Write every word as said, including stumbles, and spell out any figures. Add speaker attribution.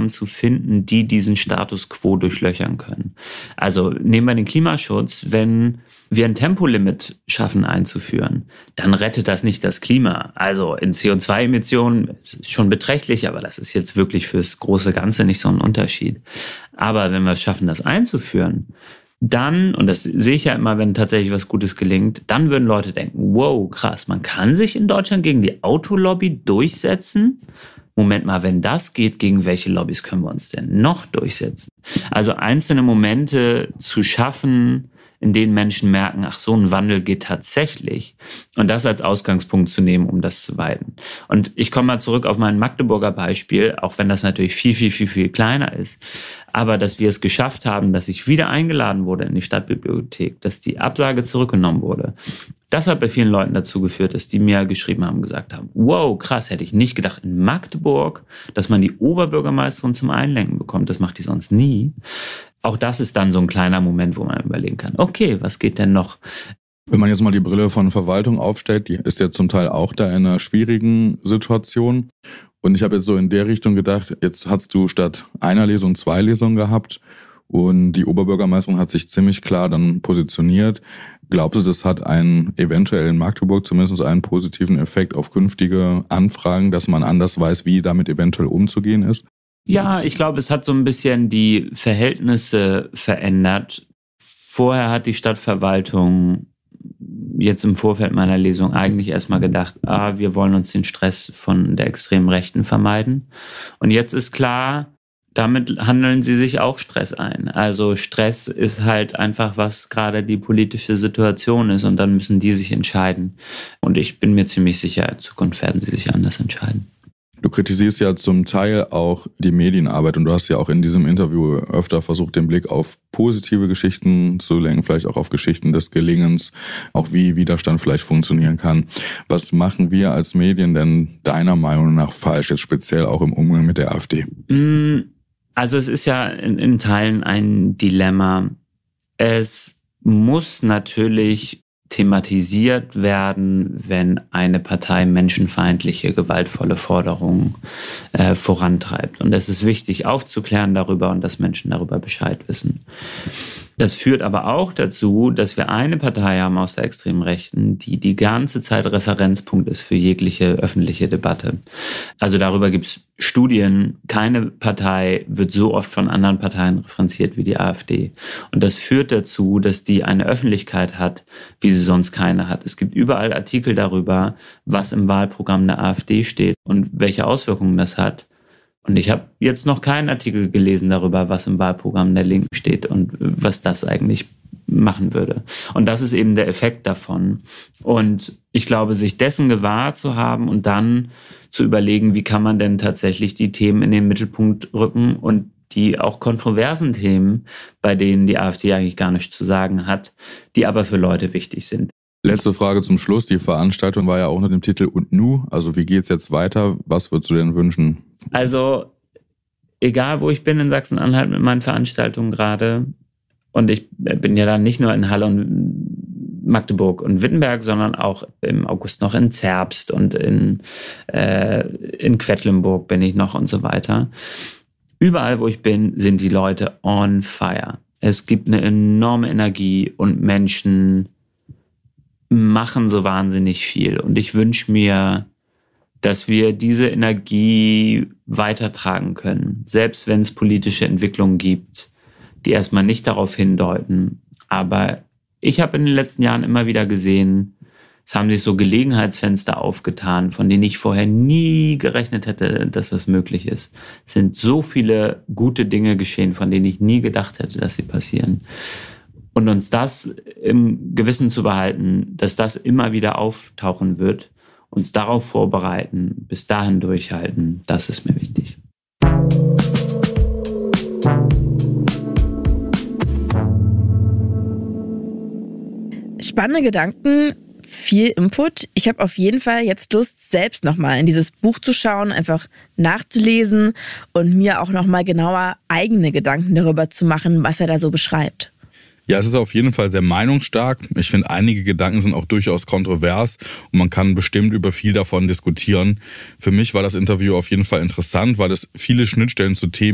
Speaker 1: Maßnahmen zu finden, die diesen Status quo durchlöchern können. Also nehmen wir den Klimaschutz, wenn wir ein Tempolimit schaffen einzuführen, dann rettet das nicht das Klima. Also in C O zwei Emissionen ist schon beträchtlich, aber das ist jetzt wirklich fürs große Ganze nicht so ein Unterschied. Aber wenn wir es schaffen, das einzuführen, dann, und das sehe ich ja immer, wenn tatsächlich was Gutes gelingt, dann würden Leute denken, wow, krass, man kann sich in Deutschland gegen die Autolobby durchsetzen. Moment mal, wenn das geht, gegen welche Lobbys können wir uns denn noch durchsetzen? Also einzelne Momente zu schaffen, in denen Menschen merken, ach, so ein Wandel geht tatsächlich. Und das als Ausgangspunkt zu nehmen, um das zu weiten. Und ich komme mal zurück auf mein Magdeburger Beispiel, auch wenn das natürlich viel, viel, viel, viel kleiner ist. Aber dass wir es geschafft haben, dass ich wieder eingeladen wurde in die Stadtbibliothek, dass die Absage zurückgenommen wurde. Das hat bei vielen Leuten dazu geführt, dass die mir geschrieben haben, gesagt haben, wow, krass, hätte ich nicht gedacht, in Magdeburg, dass man die Oberbürgermeisterin zum Einlenken bekommt. Das macht die sonst nie. Auch das ist dann so ein kleiner Moment, wo man überlegen kann, okay, was geht denn noch?
Speaker 2: Wenn man jetzt mal die Brille von Verwaltung aufstellt, die ist ja zum Teil auch da in einer schwierigen Situation. Und ich habe jetzt so in der Richtung gedacht, jetzt hast du statt einer Lesung zwei Lesungen gehabt und die Oberbürgermeisterin hat sich ziemlich klar dann positioniert. Glaubst du, das hat einen eventuell in Magdeburg zumindest einen positiven Effekt auf künftige Anfragen, dass man anders weiß, wie damit eventuell umzugehen ist?
Speaker 1: Ja, ich glaube, es hat so ein bisschen die Verhältnisse verändert. Vorher hat die Stadtverwaltung jetzt im Vorfeld meiner Lesung eigentlich erstmal gedacht, ah, wir wollen uns den Stress von der extremen Rechten vermeiden. Und jetzt ist klar, damit handeln sie sich auch Stress ein. Also Stress ist halt einfach, was gerade die politische Situation ist und dann müssen die sich entscheiden. Und ich bin mir ziemlich sicher, in Zukunft werden sie sich anders entscheiden.
Speaker 2: Du kritisierst ja zum Teil auch die Medienarbeit und du hast ja auch in diesem Interview öfter versucht, den Blick auf positive Geschichten zu lenken, vielleicht auch auf Geschichten des Gelingens, auch wie Widerstand vielleicht funktionieren kann. Was machen wir als Medien denn deiner Meinung nach falsch, jetzt speziell auch im Umgang mit der AfD?
Speaker 1: Also es ist ja in, in Teilen ein Dilemma. Es muss natürlich thematisiert werden, wenn eine Partei menschenfeindliche, gewaltvolle Forderungen äh, vorantreibt. Und es ist wichtig, aufzuklären darüber und dass Menschen darüber Bescheid wissen. Das führt aber auch dazu, dass wir eine Partei haben aus der extremen Rechten, die die ganze Zeit Referenzpunkt ist für jegliche öffentliche Debatte. Also darüber gibt es Studien. Keine Partei wird so oft von anderen Parteien referenziert wie die AfD. Und das führt dazu, dass die eine Öffentlichkeit hat, wie sie sonst keine hat. Es gibt überall Artikel darüber, was im Wahlprogramm der AfD steht und welche Auswirkungen das hat. Und ich habe jetzt noch keinen Artikel gelesen darüber, was im Wahlprogramm der Linken steht und was das eigentlich machen würde. Und das ist eben der Effekt davon. Und ich glaube, sich dessen gewahr zu haben und dann zu überlegen, wie kann man denn tatsächlich die Themen in den Mittelpunkt rücken und die auch kontroversen Themen, bei denen die AfD eigentlich gar nichts zu sagen hat, die aber für Leute wichtig sind.
Speaker 2: Letzte Frage zum Schluss. Die Veranstaltung war ja auch unter dem Titel Und nu? Also wie geht's jetzt weiter? Was würdest du denn wünschen?
Speaker 1: Also egal, wo ich bin in Sachsen-Anhalt mit meinen Veranstaltungen gerade, und ich bin ja dann nicht nur in Halle und Magdeburg und Wittenberg, sondern auch im August noch in Zerbst und in, äh, in Quedlinburg bin ich noch und so weiter. Überall, wo ich bin, sind die Leute on fire. Es gibt eine enorme Energie und Menschen machen so wahnsinnig viel. Und ich wünsche mir, dass wir diese Energie weitertragen können, selbst wenn es politische Entwicklungen gibt, die erstmal nicht darauf hindeuten. Aber ich habe in den letzten Jahren immer wieder gesehen, es haben sich so Gelegenheitsfenster aufgetan, von denen ich vorher nie gerechnet hätte, dass das möglich ist. Es sind so viele gute Dinge geschehen, von denen ich nie gedacht hätte, dass sie passieren. Und uns das im Gewissen zu behalten, dass das immer wieder auftauchen wird, uns darauf vorbereiten, bis dahin durchhalten, das ist mir wichtig.
Speaker 3: Spannende Gedanken, viel Input. Ich habe auf jeden Fall jetzt Lust, selbst nochmal in dieses Buch zu schauen, einfach nachzulesen und mir auch nochmal genauer eigene Gedanken darüber zu machen, was er da so beschreibt.
Speaker 2: Ja, es ist auf jeden Fall sehr meinungsstark. Ich finde, einige Gedanken sind auch durchaus kontrovers und man kann bestimmt über viel davon diskutieren. Für mich war das Interview auf jeden Fall interessant, weil es viele Schnittstellen zu Themen